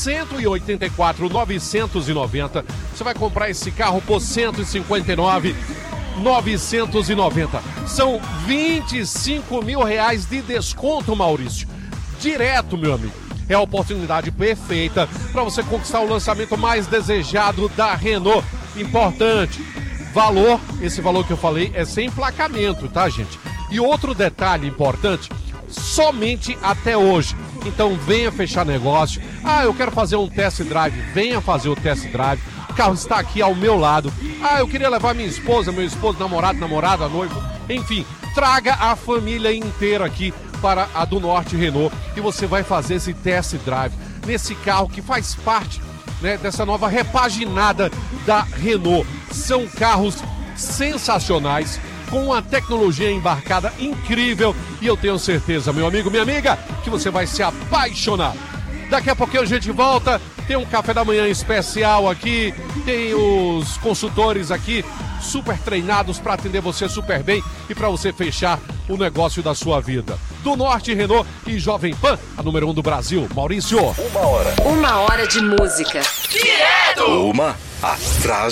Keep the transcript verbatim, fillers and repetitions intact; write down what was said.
cento e oitenta e quatro mil novecentos e noventa. Você vai comprar esse carro por cento e cinquenta e nove mil novecentos e noventa. São vinte e cinco mil reais de desconto, Maurício. Direto, meu amigo. É a oportunidade perfeita para você conquistar o lançamento mais desejado da Renault. Importante, valor, esse valor que eu falei é sem emplacamento, tá, gente? E outro detalhe importante, somente até hoje. Então venha fechar negócio. Ah, eu quero fazer um test drive. Venha fazer o test drive. O carro está aqui ao meu lado. Ah, eu queria levar minha esposa, meu esposo, namorado, namorada, noivo. Enfim, traga a família inteira aqui para a do Norte Renault e você vai fazer esse test drive nesse carro que faz parte, né, dessa nova repaginada da Renault. São carros sensacionais, com uma tecnologia embarcada incrível e eu tenho certeza, meu amigo, minha amiga, que você vai se apaixonar. Daqui a pouquinho a gente volta, tem um café da manhã especial aqui, tem os consultores aqui super treinados para atender você super bem e para você fechar o negócio da sua vida. Do Norte Renault e Jovem Pan, a número um do Brasil. Maurício. Uma hora. Uma hora de música. Direto! Uma atrás